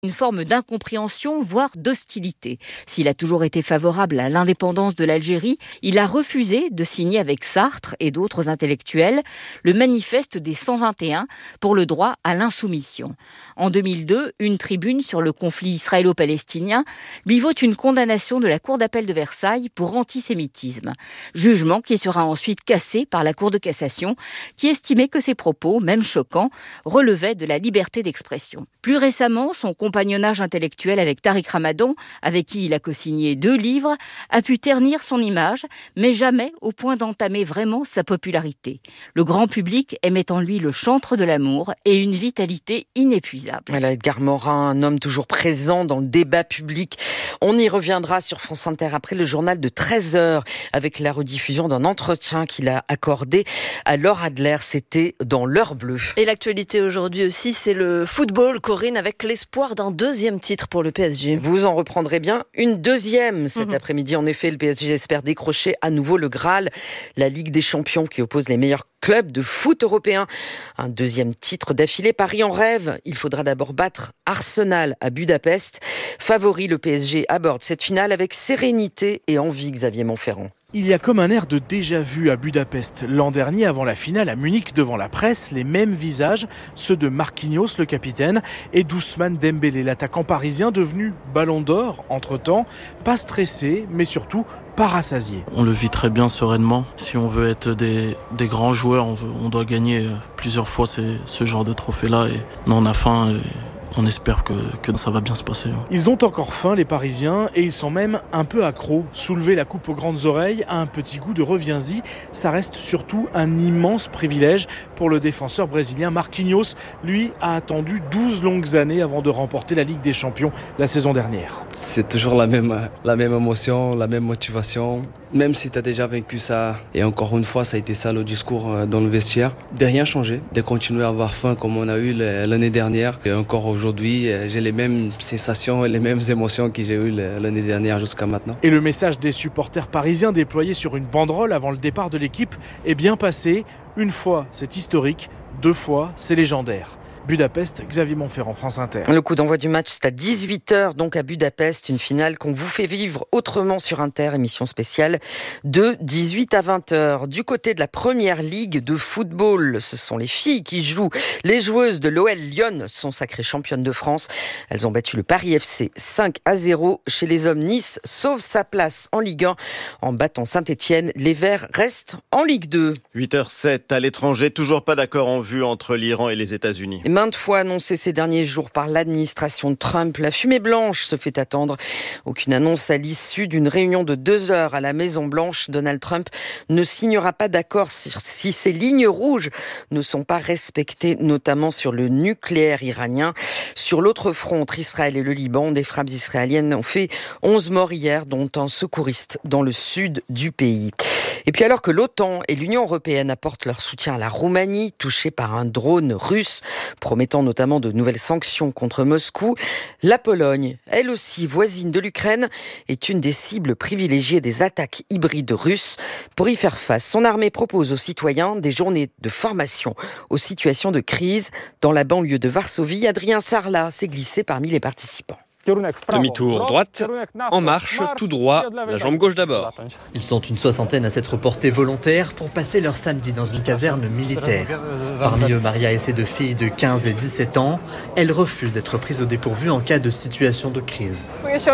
Une forme d'incompréhension, voire d'hostilité. S'il a toujours été favorable à l'indépendance de l'Algérie, il a refusé de signer avec Sartre et d'autres intellectuels le manifeste des 121 pour le droit à l'insoumission. En 2002, une tribune sur le conflit israélo-palestinien lui vaut une condamnation de la Cour d'appel de Versailles pour antisémitisme. Jugement qui sera ensuite cassé par la Cour de cassation, qui estimait que ses propos, même choquants, relevaient de la liberté d'expression. Plus récemment, son compagnonnage intellectuel avec Tariq Ramadan, avec qui il a co-signé 2 livres, a pu ternir son image, mais jamais au point d'entamer vraiment sa popularité. Le grand public aimait en lui le chantre de l'amour et une vitalité inépuisable. Voilà, Edgar Morin, un homme toujours présent dans le débat public. On y reviendra sur France Inter après le journal de 13h avec la rediffusion d'un entretien qu'il a accordé à Laure Adler. C'était dans l'heure bleue. Et l'actualité aujourd'hui aussi, c'est le football, Corinne, avec l'espoir d'un 2e titre pour le PSG. Vous en reprendrez bien une 2e cet après-midi. En effet, le PSG espère décrocher à nouveau le Graal, la Ligue des Champions qui oppose les meilleurs clubs de foot européens. Un 2e titre d'affilée. Paris en rêve. Il faudra d'abord battre Arsenal à Budapest. Favori, le PSG aborde cette finale avec sérénité et envie, Xavier Montferrand. Il y a comme un air de déjà-vu à Budapest. L'an dernier, avant la finale à Munich, devant la presse, les mêmes visages, ceux de Marquinhos, le capitaine, et d'Ousmane Dembélé, l'attaquant parisien devenu ballon d'or entre-temps, pas stressé, mais surtout pas rassasié. On le vit très bien sereinement. Si on veut être des grands joueurs, on doit gagner plusieurs fois ce genre de trophée-là. Et nous, on a faim. On espère que ça va bien se passer. Ils ont encore faim, les Parisiens, et ils sont même un peu accros. Soulever la coupe aux grandes oreilles a un petit goût de reviens-y. Ça reste surtout un immense privilège pour le défenseur brésilien Marquinhos. Lui a attendu 12 longues années avant de remporter la Ligue des Champions la saison dernière. C'est toujours la même émotion, la même motivation. Même si tu as déjà vaincu ça, et encore une fois, ça a été ça le discours dans le vestiaire, de rien changer, de continuer à avoir faim comme on a eu l'année dernière. Et encore aujourd'hui, j'ai les mêmes sensations et les mêmes émotions que j'ai eues l'année dernière jusqu'à maintenant. Et le message des supporters parisiens déployé sur une banderole avant le départ de l'équipe est bien passé. Une fois, c'est historique. 2 fois, c'est légendaire. Budapest, Xavier Montferrand, France Inter. Le coup d'envoi du match, c'est à 18h, donc à Budapest, une finale qu'on vous fait vivre autrement sur Inter, émission spéciale de 18 à 20h. Du côté de la première ligue de football, ce sont les filles qui jouent. Les joueuses de l'OL Lyon sont sacrées championnes de France. Elles ont battu le Paris FC 5-0. Chez les hommes, Nice sauve sa place en Ligue 1 en battant Saint-Etienne. Les Verts restent en Ligue 2. 8h07 à l'étranger, toujours pas d'accord en vue entre l'Iran et les États-Unis. Maintes fois annoncé ces derniers jours par l'administration de Trump, la fumée blanche se fait attendre. Aucune annonce à l'issue d'une réunion de 2 heures à la Maison-Blanche. Donald Trump ne signera pas d'accord si ces lignes rouges ne sont pas respectées, notamment sur le nucléaire iranien. Sur l'autre front, entre Israël et le Liban, des frappes israéliennes ont fait 11 morts hier, dont un secouriste dans le sud du pays. Et puis alors que l'OTAN et l'Union européenne apportent leur soutien à la Roumanie, touchée par un drone russe, promettant notamment de nouvelles sanctions contre Moscou, la Pologne, elle aussi voisine de l'Ukraine, est une des cibles privilégiées des attaques hybrides russes. Pour y faire face, son armée propose aux citoyens des journées de formation aux situations de crise. Dans la banlieue de Varsovie, Adrien Sarlat s'est glissé parmi les participants. Demi-tour droite, en marche, tout droit, la jambe gauche d'abord. Ils sont une soixantaine à s'être portés volontaires pour passer leur samedi dans une caserne militaire. Parmi eux, Maria et ses 2 filles de 15 et 17 ans. Elles refusent d'être prises au dépourvu en cas de situation de crise.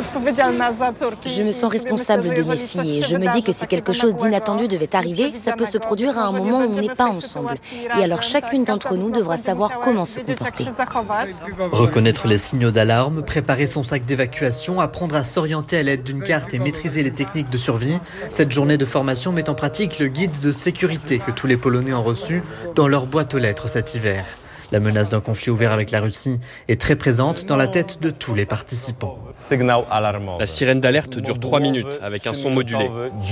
Je me sens responsable de mes filles et je me dis que si quelque chose d'inattendu devait arriver, ça peut se produire à un moment où on n'est pas ensemble. Et alors chacune d'entre nous devra savoir comment se comporter. Reconnaître les signaux d'alarme, préparer son sac d'évacuation, apprendre à s'orienter à l'aide d'une carte et maîtriser les techniques de survie. Cette journée de formation met en pratique le guide de sécurité que tous les Polonais ont reçu dans leur boîte aux lettres cet hiver. La menace d'un conflit ouvert avec la Russie est très présente dans la tête de tous les participants. La sirène d'alerte dure 3 minutes avec un son modulé.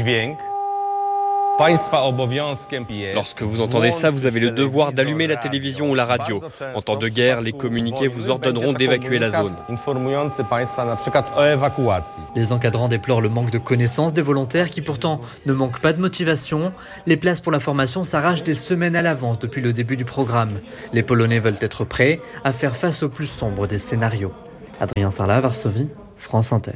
Lorsque vous entendez ça, vous avez le devoir d'allumer la télévision ou la radio. En temps de guerre, les communiqués vous ordonneront d'évacuer la zone. Les encadrants déplorent le manque de connaissances des volontaires qui pourtant ne manquent pas de motivation. Les places pour la formation s'arrachent des semaines à l'avance depuis le début du programme. Les Polonais veulent être prêts à faire face au plus sombre des scénarios. Adrien Sarlat, Varsovie, France Inter.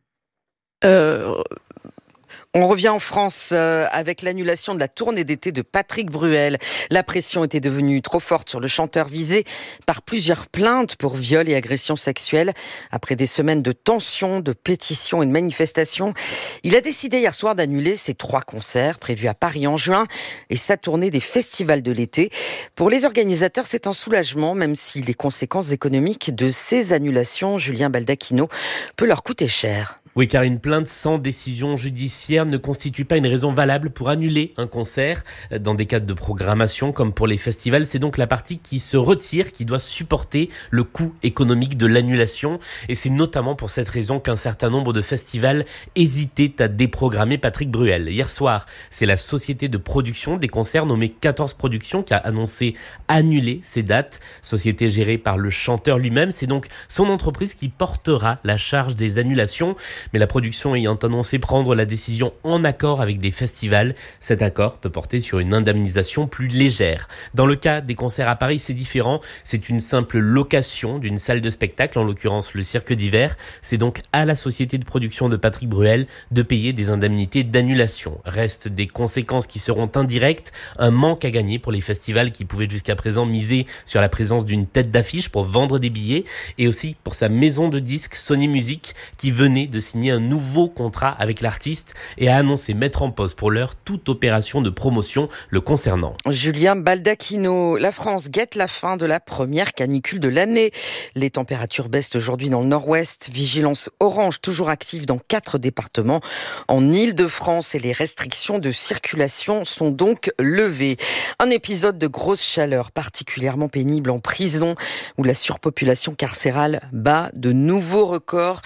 On revient en France avec l'annulation de la tournée d'été de Patrick Bruel. La pression était devenue trop forte sur le chanteur visé par plusieurs plaintes pour viol et agressions sexuelles. Après des semaines de tensions, de pétitions et de manifestations, il a décidé hier soir d'annuler ses 3 concerts prévus à Paris en juin et sa tournée des festivals de l'été. Pour les organisateurs, c'est un soulagement, même si les conséquences économiques de ces annulations, Julien Baldacchino, peut leur coûter cher. Oui, car une plainte sans décision judiciaire ne constitue pas une raison valable pour annuler un concert. Dans des cadres de programmation, comme pour les festivals, c'est donc la partie qui se retire qui doit supporter le coût économique de l'annulation. Et c'est notamment pour cette raison qu'un certain nombre de festivals hésitaient à déprogrammer Patrick Bruel. Hier soir, c'est la société de production des concerts nommée 14 Productions qui a annoncé annuler ces dates. Société gérée par le chanteur lui-même, c'est donc son entreprise qui portera la charge des annulations. Mais la production ayant annoncé prendre la décision en accord avec des festivals, cet accord peut porter sur une indemnisation plus légère. Dans le cas des concerts à Paris, c'est différent. C'est une simple location d'une salle de spectacle, en l'occurrence le Cirque d'Hiver. C'est donc à la société de production de Patrick Bruel de payer des indemnités d'annulation. Restent des conséquences qui seront indirectes, un manque à gagner pour les festivals qui pouvaient jusqu'à présent miser sur la présence d'une tête d'affiche pour vendre des billets, et aussi pour sa maison de disques Sony Music qui venait de signer un nouveau contrat avec l'artiste et a annoncé mettre en pause pour l'heure toute opération de promotion le concernant. Julien Baldacchino, la France guette la fin de la première canicule de l'année. Les températures baissent aujourd'hui dans le nord-ouest. Vigilance orange toujours active dans 4 départements en Île-de-France et les restrictions de circulation sont donc levées. Un épisode de grosse chaleur particulièrement pénible en prison où la surpopulation carcérale bat de nouveaux records.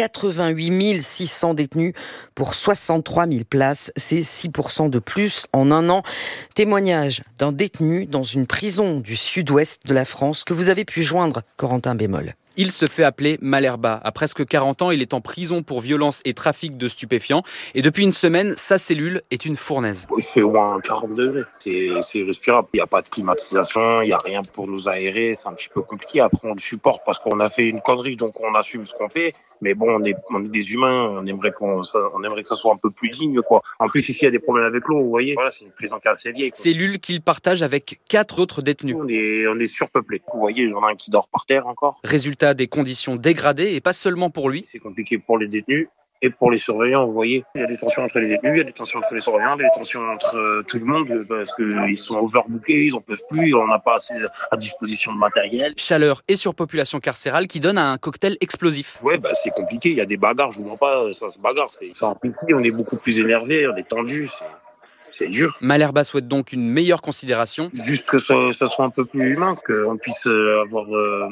88 600 détenus pour 63 000 places. C'est 6% de plus en un an. Témoignage d'un détenu dans une prison du sud-ouest de la France que vous avez pu joindre, Corentin Bémol. Il se fait appeler Malherba. À presque 40 ans, il est en prison pour violence et trafic de stupéfiants. Et depuis une semaine, sa cellule est une fournaise. Il fait au moins 40 degrés. C'est respirable. Il n'y a pas de climatisation, il n'y a rien pour nous aérer. C'est un petit peu compliqué. Après, on le supporte parce qu'on a fait une connerie, donc on assume ce qu'on fait. Mais bon, on est des humains, on aimerait que ça soit un peu plus digne, quoi. En plus, ici, il y a des problèmes avec l'eau, vous voyez. Voilà, c'est une prison qui est assez vieille, quoi. Cellule qu'il partage avec 4 autres détenus. On est surpeuplé. Vous voyez, il y en a un qui dort par terre encore. Résultat, des conditions dégradées et pas seulement pour lui. C'est compliqué pour les détenus et pour les surveillants, vous voyez. Il y a des tensions entre les détenus, il y a des tensions entre les surveillants, des tensions entre tout le monde parce qu'ils sont overbookés, ils en peuvent plus, on n'a pas assez à disposition de matériel. Chaleur et surpopulation carcérale qui donne un cocktail explosif. Ouais, c'est compliqué, il y a des bagarres, je vous mens pas, ça se bagarre. Ça amplifie, on est beaucoup plus énervé, on est tendu, c'est dur. Malherba souhaite donc une meilleure considération. Juste que ça soit un peu plus humain, qu'on puisse avoir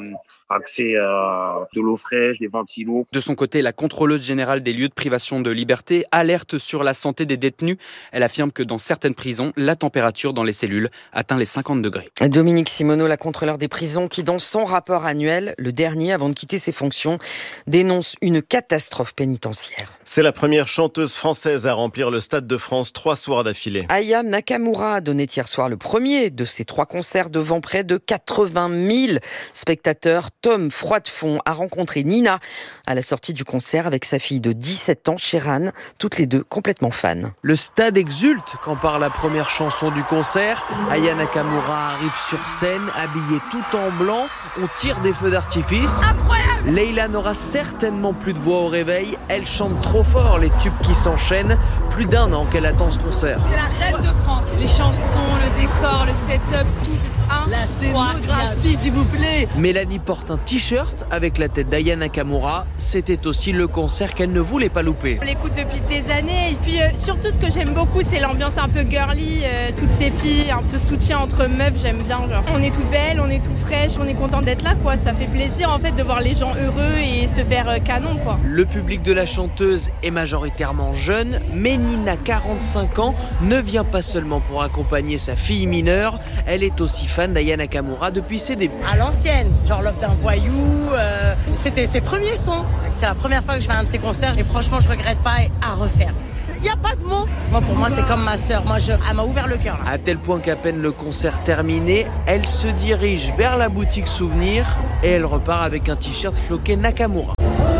accès à de l'eau fraîche, des ventilos. De son côté, la contrôleuse générale des lieux de privation de liberté alerte sur la santé des détenus. Elle affirme que dans certaines prisons, la température dans les cellules atteint les 50 degrés. Dominique Simoneau, la contrôleure des prisons, qui dans son rapport annuel, le dernier avant de quitter ses fonctions, dénonce une catastrophe pénitentiaire. C'est la première chanteuse française à remplir le Stade de France 3 soirs d'affilée. Aya Nakamura donnait hier soir le premier de ses 3 concerts devant près de 80 000 spectateurs. Tom Froidefond a rencontré Nina à la sortie du concert avec sa fille de 17 ans, Sheran, toutes les deux complètement fans. Le stade exulte quand par la première chanson du concert, Aya Nakamura arrive sur scène, habillée tout en blanc, on tire des feux d'artifice. Incroyable! Leïla n'aura certainement plus de voix au réveil, elle chante trop fort les tubes qui s'enchaînent, plus d'1 an qu'elle attend ce concert. C'est la reine de France, les chansons, le décor, le setup, tout, c'est incroyable. La scénographie, s'il vous plaît. Mélanie porte un t-shirt avec la tête d'Aya Nakamura, c'était aussi le concert qu'elle ne voulait pas louper. On l'écoute depuis des années et puis surtout ce que j'aime beaucoup c'est l'ambiance un peu girly, toutes ces filles, ce soutien entre meufs, j'aime bien. Genre. On est toutes belles, on est toutes fraîches, on est content d'être là quoi, ça fait plaisir en fait de voir les gens heureux et se faire canon quoi. Le public de la chanteuse est majoritairement jeune, mais Nina, 45 ans, ne vient pas seulement pour accompagner sa fille mineure, elle est aussi fan d'Aya Nakamura depuis ses débuts. À l'ancienne, genre Love d'un voyou, c'était ses premiers sons. C'est la première fois que je vais à un de ses concerts et franchement je regrette pas à refaire. il n'y a pas de mots. Moi, pour moi, c'est comme ma sœur. Elle m'a ouvert le cœur. À tel point qu'à peine le concert terminé, elle se dirige vers la boutique souvenir et elle repart avec un t-shirt floqué Nakamura.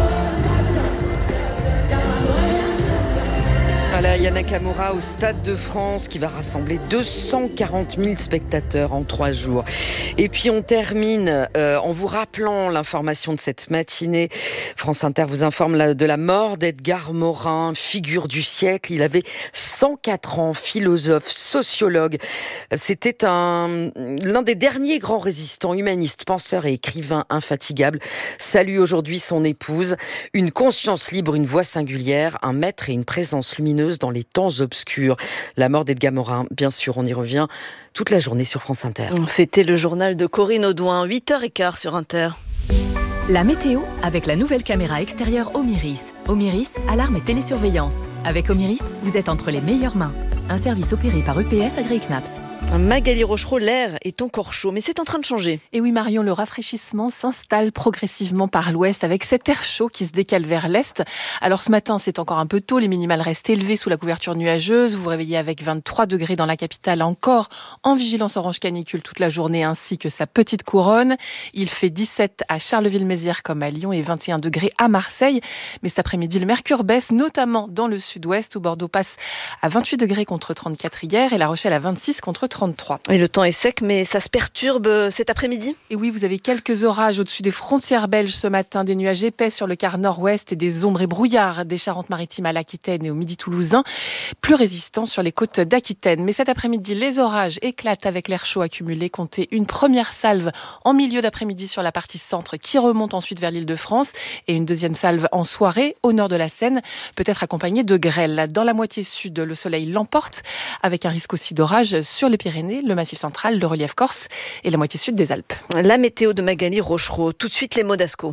Voilà, Aya Nakamura au Stade de France qui va rassembler 240 000 spectateurs en 3 jours. Et puis on termine en vous rappelant l'information de cette matinée. France Inter vous informe de la mort d'Edgar Morin, figure du siècle. Il avait 104 ans, philosophe, sociologue. C'était l'un des derniers grands résistants, humanistes, penseurs et écrivains infatigables. Salue aujourd'hui son épouse. Une conscience libre, une voix singulière, un maître et une présence lumineuse dans les temps obscurs. La mort d'Edgar Morin, bien sûr, on y revient toute la journée sur France Inter. C'était le journal de Corinne Audouin, 8h15 sur Inter. La météo avec la nouvelle caméra extérieure Omiris. Omiris, alarme et télésurveillance. Avec Omiris, vous êtes entre les meilleures mains. Un service opéré par EPS AgriKnaps. Magali Rochereau, l'air est encore chaud, mais c'est en train de changer. Et oui Marion, le rafraîchissement s'installe progressivement par l'ouest avec cet air chaud qui se décale vers l'est. Alors ce matin, c'est encore un peu tôt, les minimales restent élevées sous la couverture nuageuse. Vous vous réveillez avec 23 degrés dans la capitale, encore en vigilance orange canicule toute la journée, ainsi que sa petite couronne. Il fait 17 à Charleville-Mézières comme à Lyon et 21 degrés à Marseille. Mais cet après-midi, le mercure baisse, notamment dans le sud-ouest où Bordeaux passe à 28 degrés contre 34 hier et La Rochelle à 26 contre 33. Et le temps est sec, mais ça se perturbe cet après-midi ? Et oui, vous avez quelques orages au-dessus des frontières belges ce matin, des nuages épais sur le quart nord-ouest et des ombres et brouillards des Charentes-Maritimes à l'Aquitaine et au midi toulousain, plus résistants sur les côtes d'Aquitaine. Mais cet après-midi, les orages éclatent avec l'air chaud accumulé. Comptez une première salve en milieu d'après-midi sur la partie centre qui remonte ensuite vers l'Île-de-France et une deuxième salve en soirée au nord de la Seine, peut-être accompagnée de grêle. Dans la moitié sud, le soleil l'emporte avec un risque aussi d'orage sur les Pyrénées, le Massif central, le relief corse et la moitié sud des Alpes. La météo de Magali Rochereau. Tout de suite les mots d'Asco.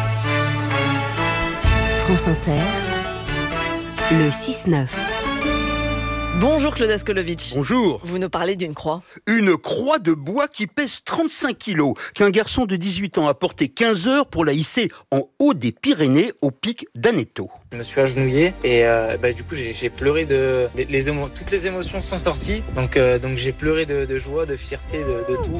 France Inter, le 6-9. Bonjour Claude Askolovitch. Bonjour. Vous nous parlez d'une croix. Une croix de bois qui pèse 35 kilos, qu'un garçon de 18 ans a porté 15 heures pour la hisser en haut des Pyrénées, au pic d'Aneto. Je me suis agenouillé et du coup j'ai pleuré toutes les émotions sont sorties. Donc j'ai pleuré de joie, de fierté, de tout.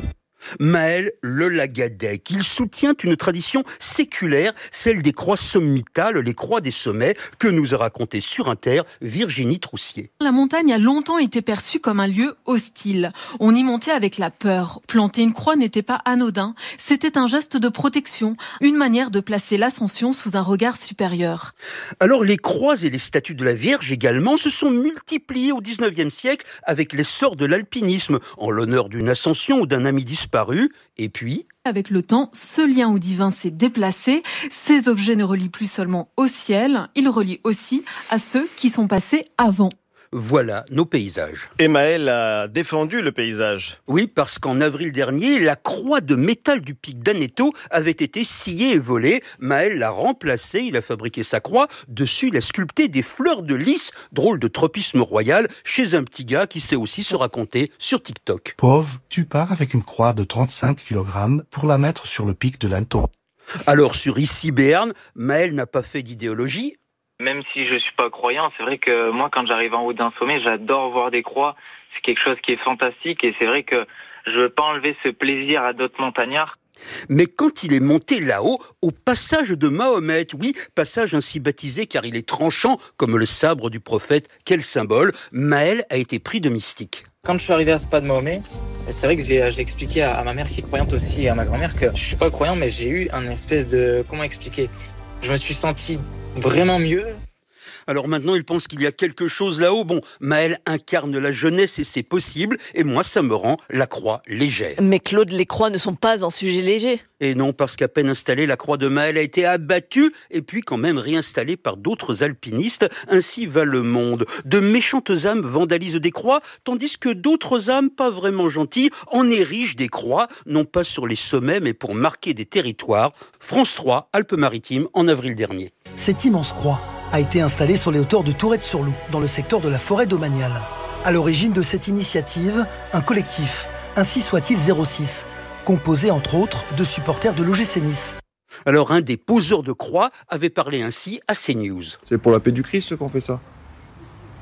Maël Le Lagadec, il soutient une tradition séculaire, celle des croix sommitales, les croix des sommets, que nous a raconté sur Inter Virginie Troussier. La montagne a longtemps été perçue comme un lieu hostile. On y montait avec la peur. Planter une croix n'était pas anodin. C'était un geste de protection, une manière de placer l'ascension sous un regard supérieur. Alors les croix et les statues de la Vierge également se sont multipliées au 19e siècle avec l'essor de l'alpinisme, en l'honneur d'une ascension ou d'un ami disparu. Et puis, avec le temps, ce lien au divin s'est déplacé. Ces objets ne relient plus seulement au ciel, ils relient aussi à ceux qui sont passés avant. Voilà nos paysages. Et Maël a défendu le paysage. Oui, parce qu'en avril dernier, la croix de métal du pic d'Aneto avait été sciée et volée. Maël l'a remplacée, il a fabriqué sa croix. Dessus, il a sculpté des fleurs de lys, drôle de tropisme royal, chez un petit gars qui sait aussi se raconter sur TikTok. Pauvre, tu pars avec une croix de 35 kg pour la mettre sur le pic de l'Aneto. Alors sur Issy Béarn, Maël n'a pas fait d'idéologie. Même si je suis pas croyant, c'est vrai que moi, quand j'arrive en haut d'un sommet, j'adore voir des croix. C'est quelque chose qui est fantastique et c'est vrai que je veux pas enlever ce plaisir à d'autres montagnards. Mais quand il est monté là-haut, au passage de Mahomet, oui, passage ainsi baptisé car il est tranchant comme le sabre du prophète, quel symbole, Maël a été pris de mystique. Quand je suis arrivé à ce pas de Mahomet, c'est vrai que j'ai expliqué à ma mère qui est croyante aussi et à ma grand-mère que je suis pas croyant, mais j'ai eu un espèce de... Comment expliquer ? Je me suis senti vraiment mieux. Alors maintenant, il pense qu'il y a quelque chose là-haut. Bon, Maël incarne la jeunesse et c'est possible. Et moi, ça me rend la croix légère. Mais Claude, les croix ne sont pas un sujet léger. Et non, parce qu'à peine installée, la croix de Maël a été abattue et puis quand même réinstallée par d'autres alpinistes. Ainsi va le monde. De méchantes âmes vandalisent des croix, tandis que d'autres âmes, pas vraiment gentilles, en érigent des croix, non pas sur les sommets, mais pour marquer des territoires. France 3, Alpes-Maritimes, en avril dernier. Cette immense croix a été installée sur les hauteurs de Tourette-sur-Loup, dans le secteur de la forêt domaniale. À l'origine de cette initiative, un collectif, Ainsi soit-il 06, composé entre autres de supporters de l'OGC Nice. Alors un des poseurs de croix avait parlé ainsi à CNews. C'est pour la paix du Christ qu'on fait ça.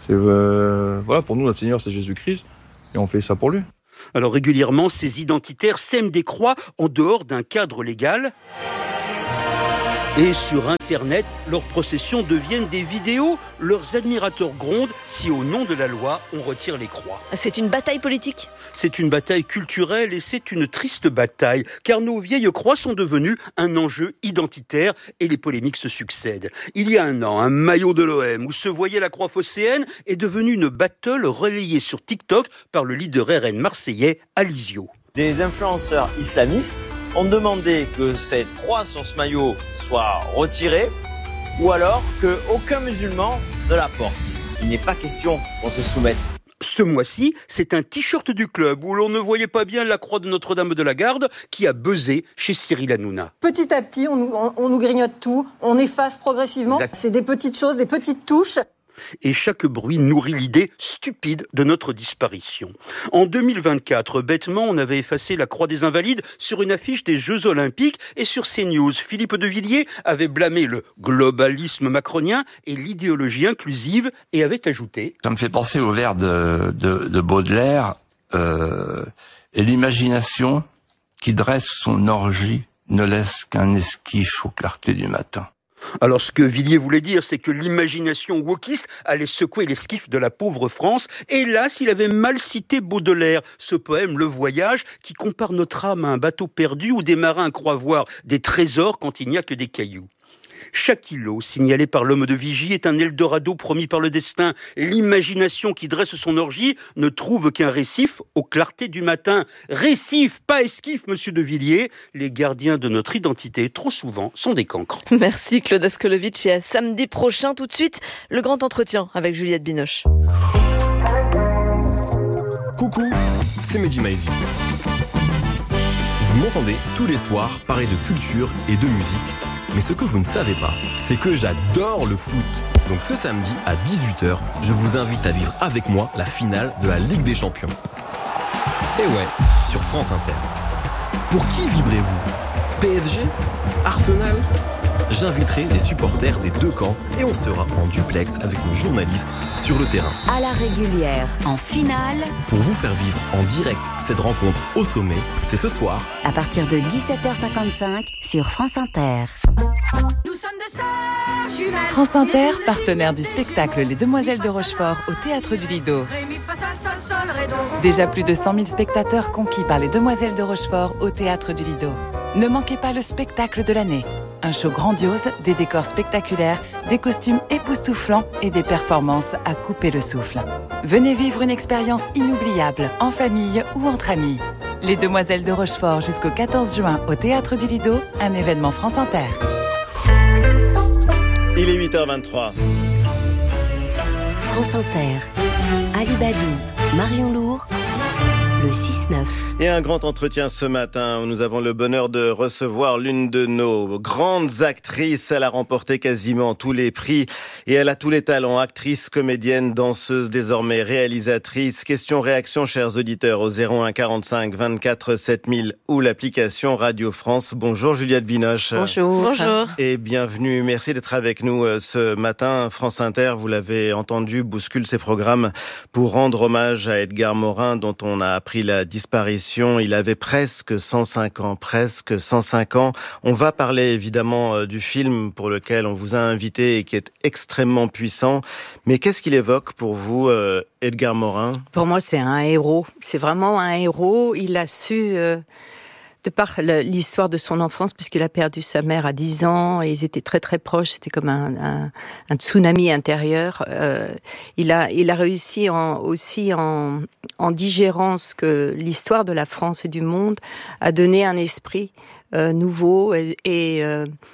Voilà, pour nous, notre Seigneur, c'est Jésus-Christ, et on fait ça pour lui. Alors régulièrement, ces identitaires sèment des croix en dehors d'un cadre légal. Et sur Internet, leurs processions deviennent des vidéos. Leurs admirateurs grondent si au nom de la loi, on retire les croix. C'est une bataille politique ? C'est une bataille culturelle et c'est une triste bataille, car nos vieilles croix sont devenues un enjeu identitaire et les polémiques se succèdent. Il y a un an, un maillot de l'OM où se voyait la croix phocéenne est devenu une battle relayée sur TikTok par le leader RN marseillais Alizio. Des influenceurs islamistes ont demandé que cette croix sur ce maillot soit retirée ou alors qu'aucun musulman ne la porte. Il n'est pas question qu'on se soumette. Ce mois-ci, c'est un t-shirt du club où l'on ne voyait pas bien la croix de Notre-Dame de la Garde qui a buzzé chez Cyril Hanouna. Petit à petit, on nous grignote tout, on efface progressivement. Exact. C'est des petites choses, des petites touches. Et chaque bruit nourrit l'idée stupide de notre disparition. En 2024, bêtement, on avait effacé la croix des Invalides sur une affiche des Jeux Olympiques et sur CNews. Philippe de Villiers avait blâmé le globalisme macronien et l'idéologie inclusive et avait ajouté « Ça me fait penser au vers de Baudelaire et l'imagination qui dresse son orgie ne laisse qu'un esquif aux clartés du matin. » Alors ce que Villiers voulait dire, c'est que l'imagination wokiste allait secouer l'esquif de la pauvre France. Hélas, il avait mal cité Baudelaire, ce poème Le Voyage, qui compare notre âme à un bateau perdu où des marins croient voir des trésors quand il n'y a que des cailloux. Chaque îlot signalé par l'homme de Vigie est un Eldorado promis par le destin. L'imagination qui dresse son orgie ne trouve qu'un récif aux clartés du matin. Récif, pas esquif, monsieur de Villiers. Les gardiens de notre identité, trop souvent, sont des cancres. Merci Claude Askolovitch et à samedi prochain. Tout de suite, le grand entretien avec Juliette Binoche. Coucou, c'est Mehdi Maizy. Vous m'entendez tous les soirs parler de culture et de musique. Mais ce que vous ne savez pas, c'est que j'adore le foot. Donc ce samedi à 18h, je vous invite à vivre avec moi la finale de la Ligue des Champions. Et ouais, sur France Inter. Pour qui vibrez-vous ? PSG ? Arsenal ? J'inviterai les supporters des deux camps et on sera en duplex avec nos journalistes sur le terrain. À la régulière, en finale. Pour vous faire vivre en direct cette rencontre au sommet, c'est ce soir. À partir de 17h55 sur France Inter. Nous sommes de sœurs jumelles. France Inter, partenaire du spectacle Les Demoiselles de Rochefort au Théâtre du Lido. Déjà plus de 100 000 spectateurs conquis par Les Demoiselles de Rochefort au Théâtre du Lido. Ne manquez pas le spectacle de l'année. Un show grandiose, des décors spectaculaires, des costumes époustouflants et des performances à couper le souffle. Venez vivre une expérience inoubliable, en famille ou entre amis. Les Demoiselles de Rochefort jusqu'au 14 juin au Théâtre du Lido, un événement France Inter. Il est 8h23. France Inter. Ali Badou, Marion Lourd, le 6-9. Et un grand entretien ce matin où nous avons le bonheur de recevoir l'une de nos grandes actrices. Elle a remporté quasiment tous les prix et elle a tous les talents. Actrice, comédienne, danseuse, désormais réalisatrice. Question-réaction, chers auditeurs, au 01 45 24 7000 ou l'application Radio France. Bonjour Juliette Binoche. Bonjour. Bonjour. Et bienvenue. Merci d'être avec nous ce matin. France Inter, vous l'avez entendu, bouscule ses programmes pour rendre hommage à Edgar Morin, dont on a appris la disparition. Il avait presque 105 ans, presque 105 ans. On va parler évidemment du film pour lequel on vous a invité et qui est extrêmement puissant. Mais qu'est-ce qu'il évoque pour vous, Edgar Morin ? Pour moi, c'est un héros. C'est vraiment un héros. Il a su... de par l'histoire de son enfance, puisqu'il a perdu sa mère à 10 ans, et ils étaient très très proches, c'était comme un tsunami intérieur. Il a réussi aussi en digérant ce que l'histoire de la France et du monde a donné un esprit nouveau et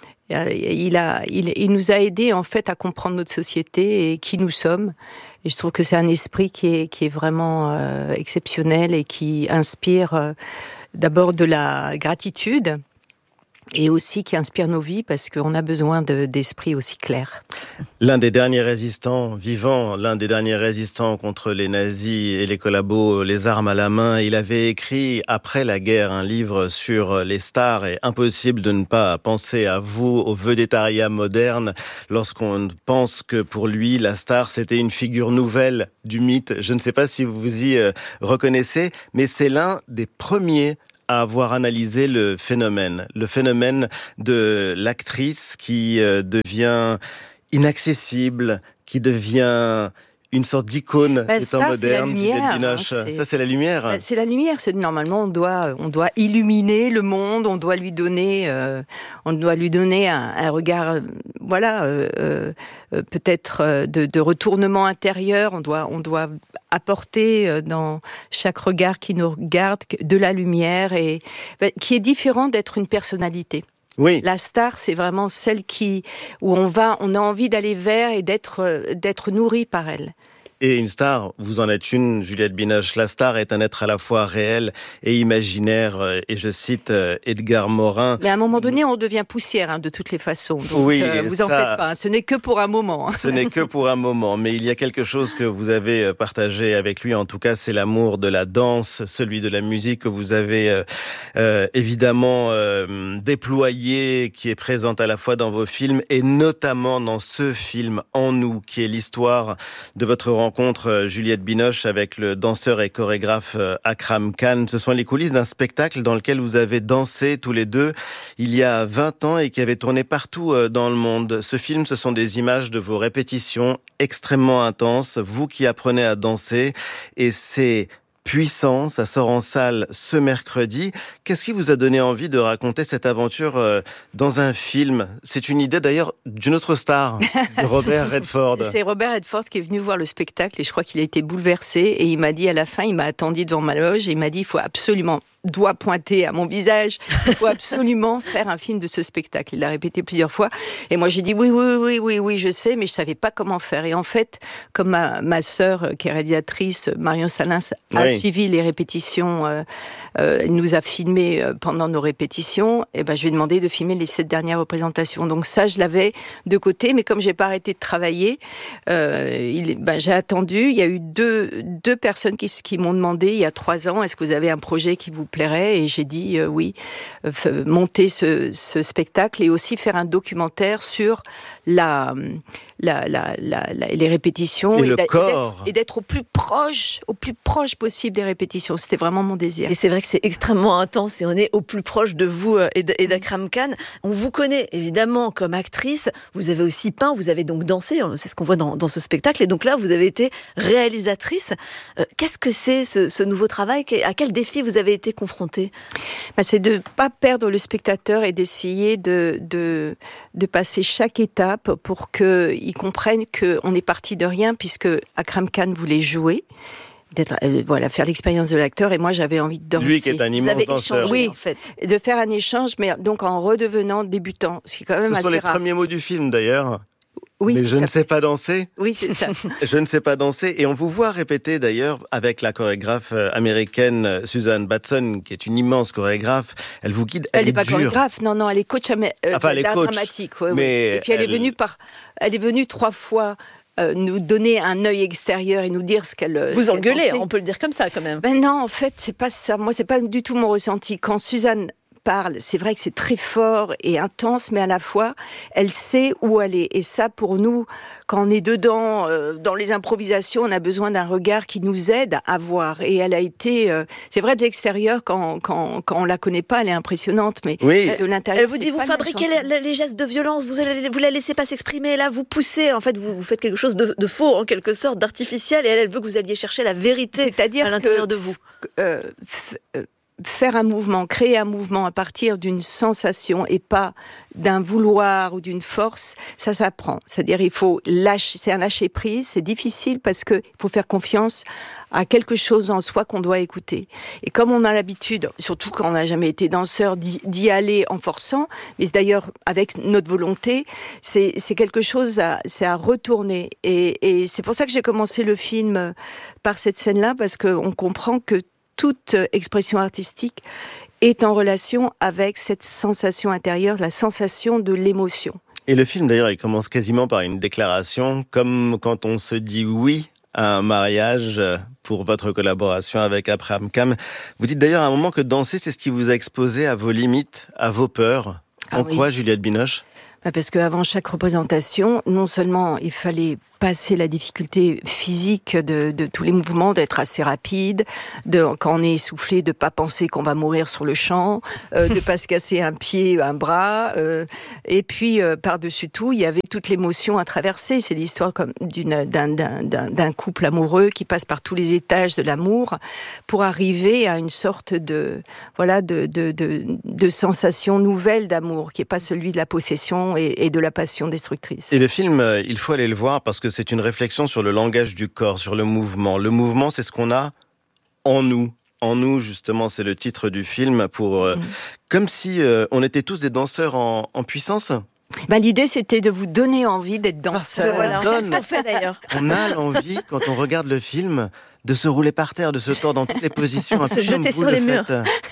il nous a aidés en fait à comprendre notre société et qui nous sommes. Et je trouve que c'est un esprit qui est vraiment exceptionnel et qui inspire d'abord de la gratitude et aussi qui inspire nos vies parce qu'on a besoin d'esprits aussi clairs. L'un des derniers résistants vivants, l'un des derniers résistants contre les nazis et les collabos, les armes à la main, il avait écrit après la guerre un livre sur les stars et impossible de ne pas penser à vous, au vedettariat moderne, lorsqu'on pense que pour lui, la star, c'était une figure nouvelle du mythe. Je ne sais pas si vous vous y reconnaissez, mais c'est l'un des premiers à avoir analysé le phénomène de l'actrice qui devient inaccessible, qui devient une sorte d'icône des temps modernes, Juliette Binoche. Ça, c'est la lumière. C'est la lumière. Normalement, on doit illuminer le monde. On doit lui donner un regard, peut-être de retournement intérieur. On doit apporter dans chaque regard qui nous regarde de la lumière et qui est différent d'être une personnalité. Oui. La star, c'est vraiment celle où on a envie d'aller vers et d'être nourri par elle. Et une star, vous en êtes une, Juliette Binoche. La star est un être à la fois réel et imaginaire. Et je cite Edgar Morin. Mais à un moment donné, on devient poussière, de toutes les façons. Donc, oui, vous en faites pas. Ce n'est que pour un moment. Ce n'est que pour un moment. Mais il y a quelque chose que vous avez partagé avec lui. En tout cas, c'est l'amour de la danse, celui de la musique que vous avez évidemment déployé, qui est présente à la fois dans vos films et notamment dans ce film En nous, qui est l'histoire de votre rencontre, Juliette Binoche, avec le danseur et chorégraphe Akram Khan. Ce sont les coulisses d'un spectacle dans lequel vous avez dansé tous les deux il y a 20 ans et qui avait tourné partout dans le monde. Ce film, ce sont des images de vos répétitions extrêmement intenses, vous qui apprenez à danser, et c'est puissant, ça sort en salle ce mercredi. Qu'est-ce qui vous a donné envie de raconter cette aventure dans un film ? C'est une idée d'ailleurs d'une autre star, de Robert Redford. C'est Robert Redford qui est venu voir le spectacle et je crois qu'il a été bouleversé et il m'a dit à la fin, il m'a attendu devant ma loge et il m'a dit il faut absolument, doigt pointé à mon visage, il faut absolument faire un film de ce spectacle. Il l'a répété plusieurs fois et moi j'ai dit oui, je sais, mais je savais pas comment faire. Et en fait, comme ma sœur qui est réalisatrice, Marion Salins, a suivi les répétitions, elle nous a filmé pendant nos répétitions, et je lui ai demandé de filmer les 7 dernières représentations. Donc ça, je l'avais de côté, mais comme j'ai pas arrêté de travailler, j'ai attendu. Il y a eu deux personnes qui m'ont demandé il y a 3 ans, est-ce que vous avez un projet qui vous plairait ? Et j'ai dit oui, monter ce spectacle et aussi faire un documentaire sur les répétitions et le corps et d'être au plus proche possible des répétitions. C'était vraiment mon désir. Et c'est vrai que c'est extrêmement intense et on est au plus proche de vous et d'Akram Khan. On vous connaît évidemment comme actrice, vous avez aussi peint, vous avez donc dansé, c'est ce qu'on voit dans ce spectacle, et donc là vous avez été réalisatrice. Qu'est-ce que c'est ce nouveau travail ? À quel défi vous avez été confrontée ? C'est de ne pas perdre le spectateur et d'essayer de passer chaque étape pour qu'ils comprennent qu'on est parti de rien, puisque Akram Khan voulait jouer, faire l'expérience de l'acteur, et moi j'avais envie de danser. Lui qui est un immense danseur. Oui, en fait, de faire un échange, mais donc en redevenant débutant, ce qui est quand même assez rare. Ce sont les premiers mots du film d'ailleurs. Oui, mais je ne sais pas danser. Oui, c'est ça. Je ne sais pas danser. Et on vous voit répéter d'ailleurs avec la chorégraphe américaine Susan Batson, qui est une immense chorégraphe. Elle vous guide. Elle n'est pas chorégraphe, non, elle est coach elle est d'art coach, dramatique. Ouais, mais et puis elle est venue 3 fois nous donner un œil extérieur et nous dire ce qu'elle. Vous engueulez, on peut le dire comme ça quand même. Non, en fait, c'est pas ça. Moi, c'est pas du tout mon ressenti. Quand Suzanne parle, c'est vrai que c'est très fort et intense, mais à la fois, elle sait où aller. Et ça, pour nous, quand on est dedans, dans les improvisations, on a besoin d'un regard qui nous aide à voir. Et elle a été, c'est vrai, de l'extérieur, quand on la connaît pas, elle est impressionnante, mais de l'intérieur. Elle vous dit, vous fabriquez les gestes de violence, vous la laissez pas s'exprimer, là, vous poussez, en fait, vous faites quelque chose de faux, en quelque sorte, d'artificiel, et elle veut que vous alliez chercher la vérité, c'est-à-dire à l'intérieur de vous. Faire un mouvement, créer un mouvement à partir d'une sensation et pas d'un vouloir ou d'une force, ça s'apprend. C'est-à-dire il faut lâcher, c'est un lâcher prise, c'est difficile parce que il faut faire confiance à quelque chose en soi qu'on doit écouter. Et comme on a l'habitude, surtout quand on n'a jamais été danseur, d'y aller en forçant, mais d'ailleurs avec notre volonté, c'est quelque chose c'est à retourner. Et c'est pour ça que j'ai commencé le film par cette scène-là, parce qu'on comprend que toute expression artistique est en relation avec cette sensation intérieure, la sensation de l'émotion. Et le film, d'ailleurs, il commence quasiment par une déclaration, comme quand on se dit oui à un mariage pour votre collaboration avec Akram Khan. Vous dites d'ailleurs à un moment que danser, c'est ce qui vous a exposé à vos limites, à vos peurs. En quoi, Juliette Binoche ? Parce qu'avant chaque représentation, non seulement il fallait passer la difficulté physique de tous les mouvements, d'être assez rapide, quand on est essoufflé, de pas penser qu'on va mourir sur le champ, de pas se casser un pied, un bras, et puis par-dessus tout, il y avait toute l'émotion à traverser. C'est l'histoire comme d'un couple amoureux qui passe par tous les étages de l'amour pour arriver à une sorte de sensation nouvelle d'amour, qui est pas celui de la possession et de la passion destructrice. Et le film, il faut aller le voir parce que c'est une réflexion sur le langage du corps, sur le mouvement. Le mouvement, c'est ce qu'on a en nous. En nous, justement, c'est le titre du film, comme si on était tous des danseurs en puissance. L'idée, c'était de vous donner envie d'être danseur. Voilà, c'est ce qu'on fait d'ailleurs. On a l'envie, quand on regarde le film, de se rouler par terre, de se tordre dans toutes les positions. Se jeter sur les murs.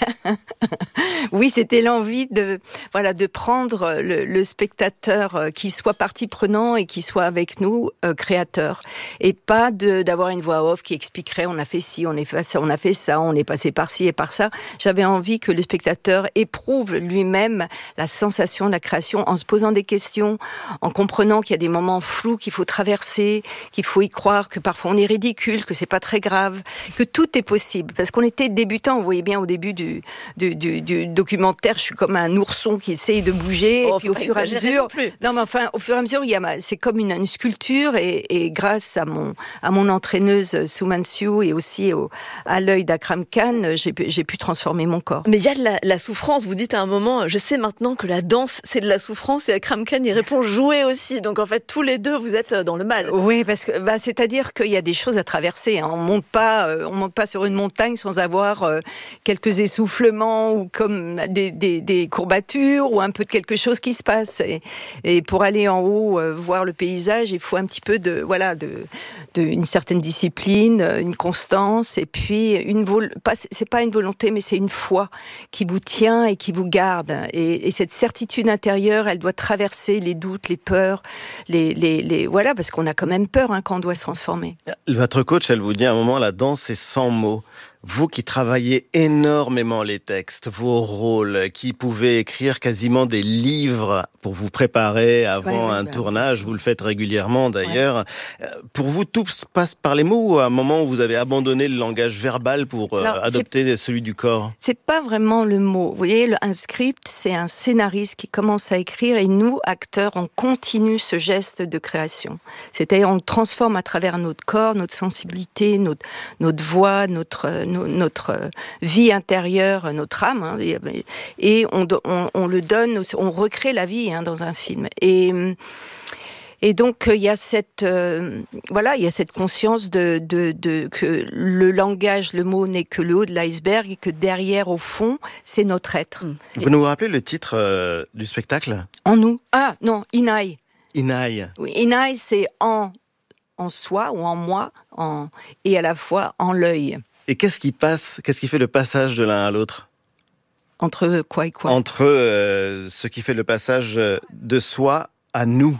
Oui, c'était l'envie de prendre le spectateur qui soit partie prenant et qui soit avec nous créateur, et pas d'avoir une voix off qui expliquerait on a fait ci, on a fait ça, on est passé par ci et par ça. J'avais envie que le spectateur éprouve lui-même la sensation de la création en se posant des questions, en comprenant qu'il y a des moments flous qu'il faut traverser, qu'il faut y croire, que parfois on est ridicule, que c'est pas très grave, que tout est possible. Parce qu'on était débutants, vous voyez bien au début du documentaire, je suis comme un ourson qui essaye de bouger, et puis au fur et à mesure, au fur et à mesure, c'est comme une sculpture, et grâce à mon entraîneuse Suman Siu et aussi à l'œil d'Akram Khan, j'ai pu transformer mon corps. Mais il y a de la souffrance. Vous dites à un moment, je sais maintenant que la danse, c'est de la souffrance, et Akram Khan, il répond jouer aussi. Donc en fait, tous les deux, vous êtes dans le mal. Oui, parce que c'est-à-dire qu'il y a des choses à traverser. On monte pas sur une montagne sans avoir quelques essoufflements ou comme des courbatures ou un peu de quelque chose qui se passe. Et pour aller en haut voir le paysage, il faut un petit peu une certaine discipline, une constance, et puis c'est pas une volonté, mais c'est une foi qui vous tient et qui vous garde. Et cette certitude intérieure, elle doit traverser les doutes, les peurs, parce qu'on a quand même peur quand on doit se transformer. Votre coach, elle vous dit à un moment, la danse, c'est 100 mots. Vous qui travaillez énormément les textes, vos rôles, qui pouvez écrire quasiment des livres pour vous préparer avant un tournage, vous le faites régulièrement d'ailleurs. Ouais. Pour vous, tout se passe par les mots, ou à un moment où vous avez abandonné le langage verbal pour adopter celui du corps ? C'est pas vraiment le mot. Vous voyez, un script, c'est un scénariste qui commence à écrire, et nous, acteurs, on continue ce geste de création. C'est-à-dire, on le transforme à travers notre corps, notre sensibilité, notre voix, notre vie intérieure, notre âme, et on le donne, on recrée la vie dans un film. Et donc il y a cette conscience que le langage, le mot n'est que le haut de l'iceberg, et que derrière, au fond, c'est notre être. Vous nous rappelez le titre du spectacle ? En nous. Ah non, Inai. Inai. Oui, Inai, c'est en soi ou en moi, et à la fois en l'œil. Et qu'est-ce qui fait le passage de l'un à l'autre ? Entre quoi et quoi ? Entre ce qui fait le passage de soi à nous.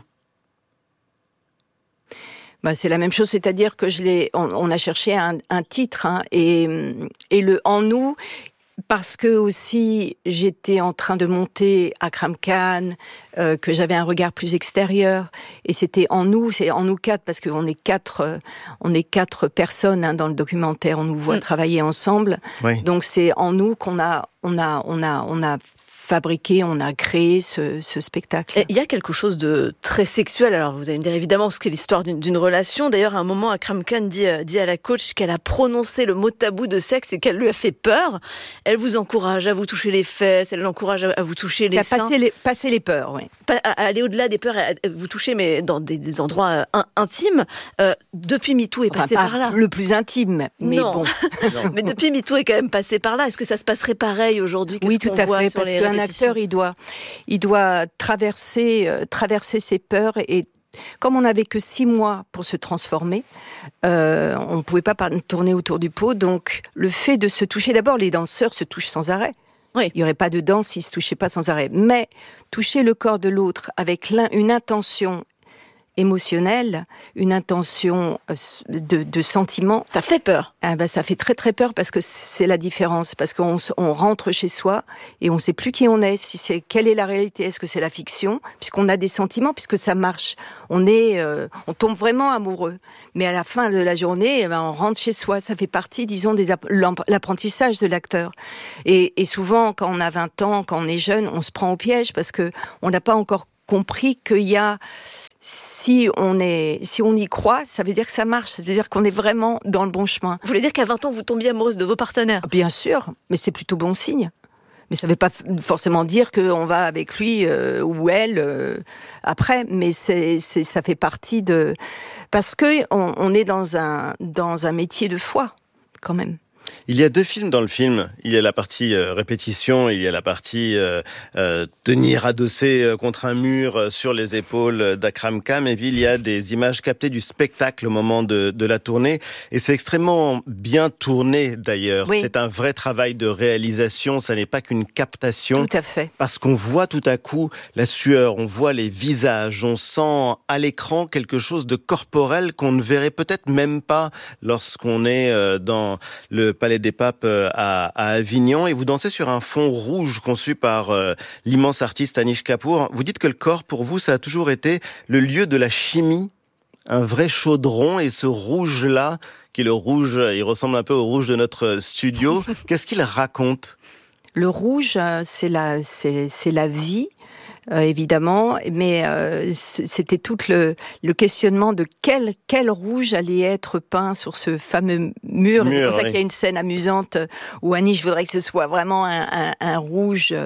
C'est la même chose, c'est-à-dire que on a cherché un titre, et le en nous, parce que aussi j'étais en train de monter Akram Khan, que j'avais un regard plus extérieur, et c'est en nous quatre, parce qu'on est quatre personnes dans le documentaire, on nous voit travailler ensemble. Oui. Donc c'est en nous qu'on a fabriqué, on a créé ce spectacle. Il y a quelque chose de très sexuel. Alors, vous allez me dire évidemment ce qu'est l'histoire d'une relation. D'ailleurs, à un moment, Akram Khan dit à la coach qu'elle a prononcé le mot tabou de sexe et qu'elle lui a fait peur. Elle vous encourage à vous toucher les fesses, elle l'encourage à vous toucher les seins. Passer les peurs, oui. Aller au-delà des peurs, vous toucher, mais dans des endroits intimes. Depuis MeToo est passé par là. Le plus intime, mais non. Bon. Mais depuis MeToo est quand même passé par là. Est-ce que ça se passerait pareil aujourd'hui que oui, ce qu'on tout à voit fait, sur parce les qu'un acteur, il doit traverser ses peurs, et comme on n'avait que 6 mois pour se transformer, on ne pouvait pas tourner autour du pot, donc le fait de se toucher, d'abord les danseurs se touchent sans arrêt. Il n'y aurait pas de danse s'ils ne se touchaient pas sans arrêt. Mais toucher le corps de l'autre avec une intention émotionnelle, une intention de sentiment. Ça fait peur. Ça fait très très peur parce que c'est la différence. Parce qu'on rentre chez soi et on ne sait plus qui on est. Quelle est la réalité? Est-ce que c'est la fiction? Puisqu'on a des sentiments, puisque ça marche. On tombe vraiment amoureux. Mais à la fin de la journée, on rentre chez soi. Ça fait partie, disons, l'apprentissage de l'acteur. Et souvent, quand on a 20 ans, quand on est jeune, on se prend au piège parce que on n'a pas encore compris qu'il y a... Si on y croit, ça veut dire que ça marche. C'est-à-dire qu'on est vraiment dans le bon chemin. Vous voulez dire qu'à 20 ans, vous tombiez amoureuse de vos partenaires? Bien sûr, mais c'est plutôt bon signe. Mais ça ne veut pas forcément dire qu'on va avec lui ou elle après. Mais ça fait partie de... Parce qu'on est dans un métier de foi, quand même. Il y a 2 films dans le film. Il y a la partie répétition, il y a la partie tenir adossé contre un mur sur les épaules d'Akram Khan. Et puis il y a des images captées du spectacle au moment de la tournée. Et c'est extrêmement bien tourné d'ailleurs. Oui. C'est un vrai travail de réalisation. Ça n'est pas qu'une captation. Tout à fait. Parce qu'on voit tout à coup la sueur, on voit les visages, on sent à l'écran quelque chose de corporel qu'on ne verrait peut-être même pas lorsqu'on est dans le Palais des Papes à Avignon, et vous dansez sur un fond rouge conçu par l'immense artiste Anish Kapoor. Vous dites que le corps, pour vous, ça a toujours été le lieu de la chimie, un vrai chaudron, et ce rouge-là, qui est le rouge, il ressemble un peu au rouge de notre studio, qu'est-ce qu'il raconte? Le rouge, c'est la vie. Évidemment, mais c'était tout le questionnement de quel rouge allait être peint sur ce fameux mur. C'est pour ça qu'il y a une scène amusante où Anish voudrait que ce soit vraiment un rouge.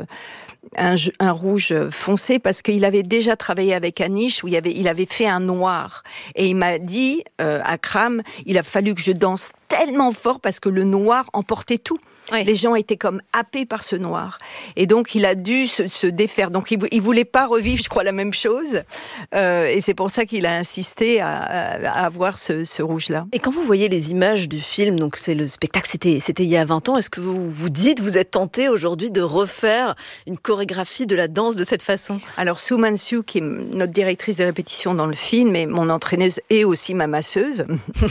Un rouge foncé, parce qu'il avait déjà travaillé avec Anish où il avait fait un noir, et il m'a dit Akram, il a fallu que je danse tellement fort parce que le noir emportait tout. Oui. Les gens étaient comme happés par ce noir. Et donc, il a dû se défaire. Donc, il voulait pas revivre, je crois, la même chose. Et c'est pour ça qu'il a insisté à avoir ce rouge-là. Et quand vous voyez les images du film, donc le spectacle, c'était il y a 20 ans, est-ce que vous êtes tenté aujourd'hui de refaire une chorégraphie de la danse de cette façon? Alors, Sue Mansue, qui est notre directrice de répétition dans le film, et mon entraîneuse et aussi ma masseuse,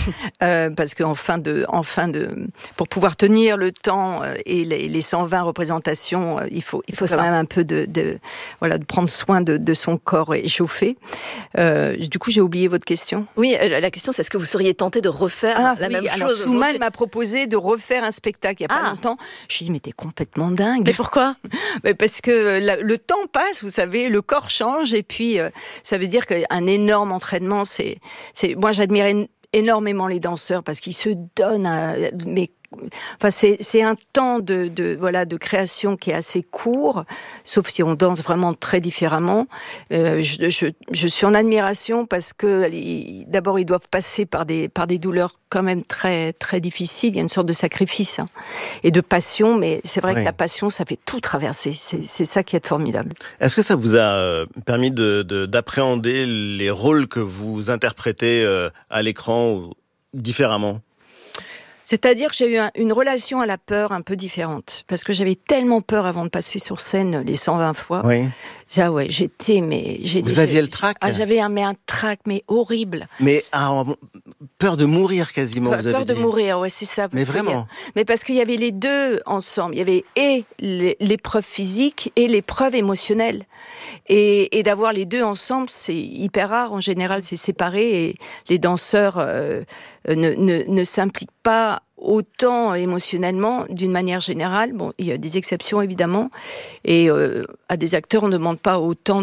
parce que pour pouvoir tenir le temps et les 120 représentations, il faut quand même un peu de prendre soin de son corps échauffé. Du coup, j'ai oublié votre question. Oui, la question, c'est est-ce que vous seriez tenté de refaire la même chose? Souman m'a proposé de refaire un spectacle il n'y a pas longtemps. Je lui ai dit, mais t'es complètement dingue. Mais pourquoi? Parce que le temps passe, vous savez, le corps change, et puis ça veut dire qu'un énorme entraînement, moi j'admirais énormément les danseurs parce qu'ils se donnent c'est un temps de création qui est assez court, sauf si on danse vraiment très différemment. Je suis en admiration parce que d'abord ils doivent passer par des douleurs quand même très très difficiles. Il y a une sorte de sacrifice et de passion, mais c'est vrai que la passion, ça fait tout traverser. C'est ça qui est formidable. Est-ce que ça vous a permis d'appréhender les rôles que vous interprétez à l'écran différemment? C'est-à-dire que j'ai eu une relation à la peur un peu différente. Parce que j'avais tellement peur avant de passer sur scène les 120 fois. Oui. Vous aviez le trac? J'avais un trac, mais horrible. Mais peur de mourir quasiment, vous avez dit. Peur de mourir, ouais, c'est ça. Mais vraiment? Mais parce qu'il y avait les deux ensemble. Il y avait et l'épreuve physique et l'épreuve émotionnelle. Et d'avoir les deux ensemble, c'est hyper rare. En général, c'est séparé, et les danseurs ne s'impliquent pas autant émotionnellement d'une manière générale. Bon, il y a des exceptions évidemment, et à des acteurs on ne demande pas autant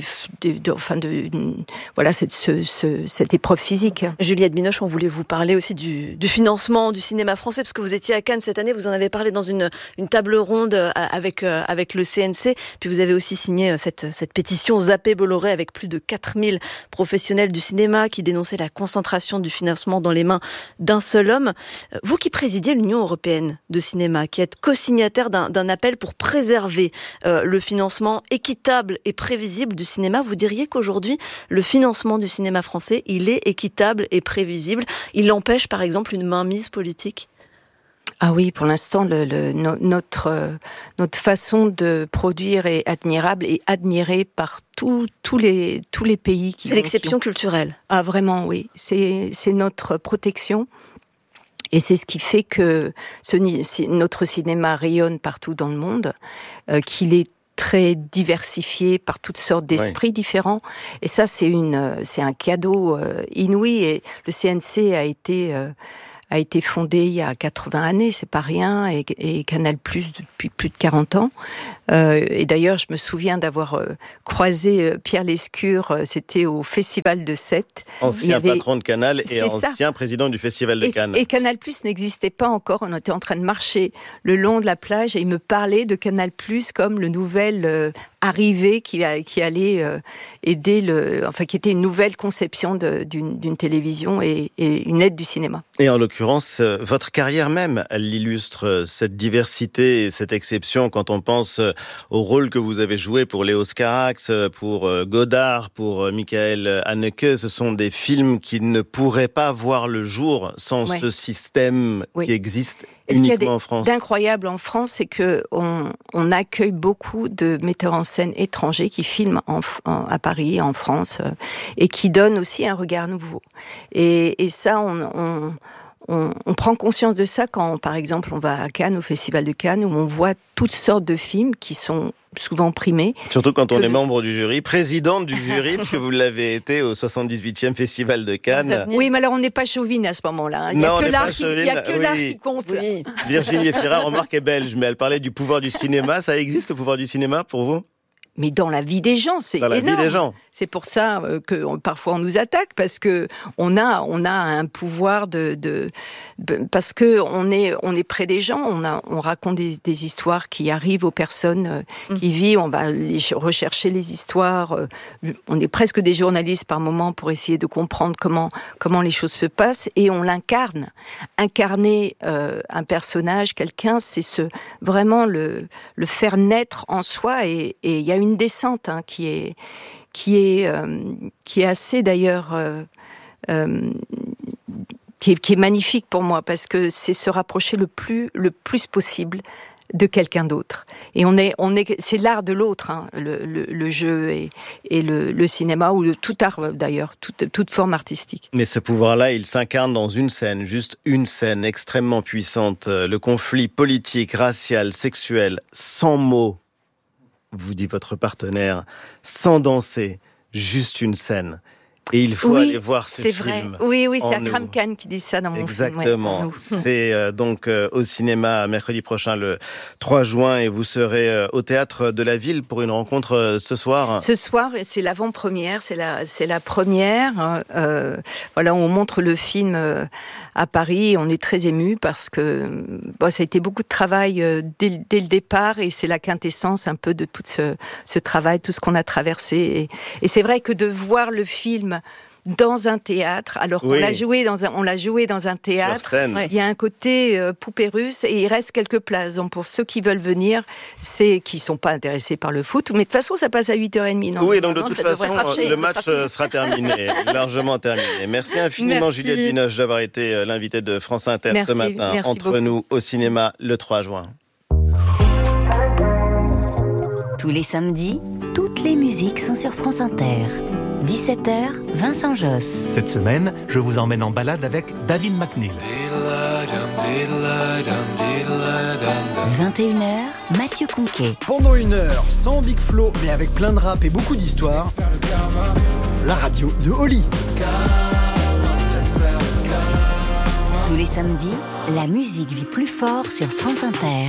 cette épreuve phisique. Juliette Binoche, on voulait vous parler aussi du financement du cinéma français, parce que vous étiez à Cannes cette année, vous en avez parlé dans une table ronde avec le CNC, puis vous avez aussi signé cette pétition Zappé Bolloré avec plus de 4000 professionnels du cinéma qui dénonçaient la concentration du financement dans les mains d'un seul homme. Vous qui présidiez l'Union européenne de cinéma, qui êtes co-signataire d'un appel pour préserver le financement équitable et prévisible du cinéma, vous diriez qu'aujourd'hui, le financement du cinéma français, il est équitable et prévisible. Il empêche, par exemple, une mainmise politique? Ah oui, pour l'instant, notre façon de produire est admirable et admirée par tous les pays. C'est l'exception culturelle. Ah vraiment, oui. C'est notre protection. Et c'est ce qui fait que notre cinéma rayonne partout dans le monde, qu'il est très diversifié par toutes sortes d'esprits différents. Et ça, c'est un cadeau inouï. Et le CNC a été fondé il y a 80 années, c'est pas rien, et Canal+ depuis plus de 40 ans. Et d'ailleurs, je me souviens d'avoir croisé Pierre Lescure, c'était au Festival de Sète. Ancien patron de Canal et ancien président du Festival de Cannes. Et Canal+ n'existait pas encore, on était en train de marcher le long de la plage et il me parlait de Canal+ comme le nouvel arrivé qui allait aider qui était une nouvelle conception d'une télévision et une aide du cinéma. Et en l'occurrence, votre carrière même, elle illustre cette diversité et cette exception quand on pense au rôle que vous avez joué pour Léos Carax, pour Godard, pour Michael Haneke. Ce sont des films qui ne pourraient pas voir le jour sans ce système qui existe uniquement en France. Ce qui est d'incroyable en France, c'est que on accueille beaucoup de metteurs en scène étrangers qui filment à Paris, en France, et qui donnent aussi un regard nouveau. Et ça, on prend conscience de ça quand, par exemple, on va à Cannes, au Festival de Cannes, où on voit toutes sortes de films qui sont souvent primés. Surtout quand on est membre du jury, présidente du jury, puisque vous l'avez été au 78e Festival de Cannes. Oui, mais alors on n'est pas chauvine à ce moment-là. Il n'y a que l'art qui compte. Oui. Virginie Efira, remarque, est belge, mais elle parlait du pouvoir du cinéma. Ça existe, le pouvoir du cinéma, pour vous ? Mais dans la vie des gens, c'est énorme. Dans la vie des gens. C'est pour ça que parfois on nous attaque, parce que on a un pouvoir parce que on est près des gens, on raconte des histoires qui arrivent aux personnes qui vivent, on va rechercher les histoires, on est presque des journalistes par moment pour essayer de comprendre comment les choses se passent, et on l'incarne. Incarner un personnage, quelqu'un, c'est vraiment le faire naître en soi, et il y a une descente qui est assez d'ailleurs qui est magnifique pour moi, parce que c'est se rapprocher le plus possible de quelqu'un d'autre. Et c'est l'art de l'autre, le jeu et le cinéma, ou tout art d'ailleurs, toute forme artistique. Mais ce pouvoir-là, il s'incarne dans une scène, juste une scène extrêmement puissante. Le conflit politique, racial, sexuel, sans mots, vous dit votre partenaire, sans danser, juste une scène. Et il faut aller voir ce film. C'est vrai. Oui, c'est Akram Khan qui dit ça dans mon film. Exactement. C'est donc au cinéma mercredi prochain, le 3 juin, et vous serez au Théâtre de la Ville pour une rencontre ce soir. Ce soir, c'est l'avant-première, c'est la première. Voilà, on montre le film à Paris. On est très émus parce que ça a été beaucoup de travail dès le départ, et c'est la quintessence un peu de tout ce travail, tout ce qu'on a traversé. Et c'est vrai que de voir le film dans un théâtre, alors qu'on l'a joué dans un théâtre, il y a un côté poupée russe, et il reste quelques places. Donc pour ceux qui veulent venir, qui sont pas intéressés par le foot, mais de toute façon ça passe à 8h30. Donc de toute façon le match sera terminé, largement terminé. Merci infiniment Juliette Binoche d'avoir été l'invitée de France Inter ce matin. Entre nous au cinéma le 3 juin. Tous les samedis, toutes les musiques sont sur France Inter. 17h, Vincent Josse. Cette semaine, je vous emmène en balade avec David McNeil. 21h, Mathieu Conquet. Pendant une heure, sans Big Flo, mais avec plein de rap et beaucoup d'histoires, la radio de Oli. Tous les samedis, la musique vit plus fort sur France Inter.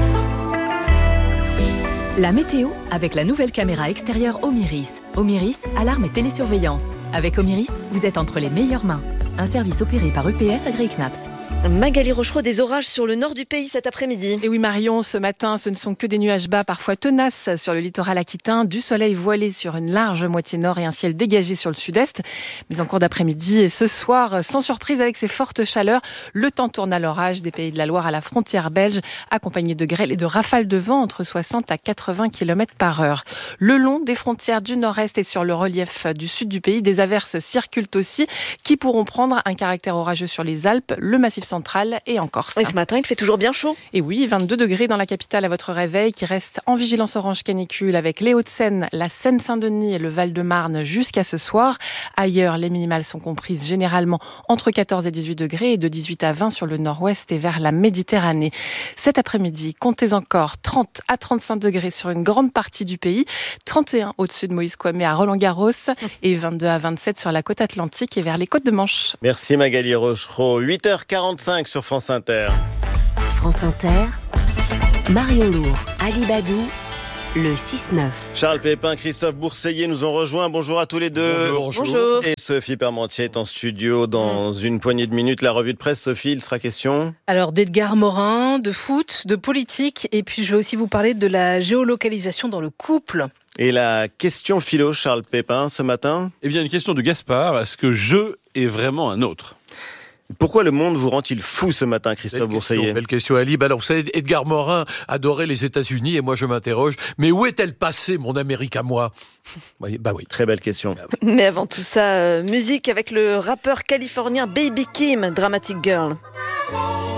La météo avec la nouvelle caméra extérieure Omiris. Omiris, alarme et télésurveillance. Avec Omiris, vous êtes entre les meilleures mains. Un service opéré par EPS Agri-Knaps. Magali Rochereau, des orages sur le nord du pays cet après-midi. Et oui Marion, ce matin, ce ne sont que des nuages bas, parfois tenaces sur le littoral aquitain, du soleil voilé sur une large moitié nord et un ciel dégagé sur le sud-est. Mais en cours d'après-midi et ce soir, sans surprise avec ces fortes chaleurs, le temps tourne à l'orage des Pays de la Loire à la frontière belge, accompagné de grêles et de rafales de vent entre 60 à 80 km/h. Le long des frontières du nord-est et sur le relief du sud du pays, des averses circulent aussi qui pourront prendre reprendre. Un caractère orageux sur les Alpes, le Massif central et en Corse. Et ce matin, il fait toujours bien chaud. Et oui, 22 degrés dans la capitale à votre réveil, qui reste en vigilance orange canicule avec les Hauts-de-Seine, la Seine-Saint-Denis et le Val-de-Marne jusqu'à ce soir. Ailleurs, les minimales sont comprises généralement entre 14 et 18 degrés et de 18 à 20 sur le nord-ouest et vers la Méditerranée. Cet après-midi, comptez encore 30 à 35 degrés sur une grande partie du pays, 31 au-dessus de Moïse Kouamé à Roland-Garros et 22 à 27 sur la côte atlantique et vers les côtes de Manche. Merci Magali Rochereau. 8h45 sur France Inter. France Inter, Marion Lourd, Ali Badou, le 6-9. Charles Pépin, Christophe Bourseiller nous ont rejoints. Bonjour à tous les deux. Bonjour. Et Sophie Parmentier est en studio dans une poignée de minutes. La revue de presse, Sophie, il sera question alors d'Edgar Morin, de foot, de politique, et puis je vais aussi vous parler de la géolocalisation dans le couple. Et la question philo, Charles Pépin, ce matin ? Eh bien, une question de Gaspard. Est-ce que je est vraiment un autre ? Pourquoi le monde vous rend-il fou ce matin, Christophe Bourseiller ? Belle question, Ali. Alors, vous savez, Edgar Morin adorait les États-Unis et moi, je m'interroge. Mais où est-elle passée, mon Amérique à moi ? Bah oui. Très belle question. Mais avant tout ça, musique avec le rappeur californien Baby Kim, Dramatic Girl.